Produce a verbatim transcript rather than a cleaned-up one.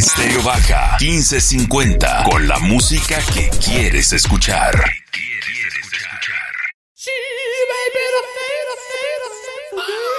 Estéreo Baja quince cincuenta, con la música que quieres escuchar. She may be the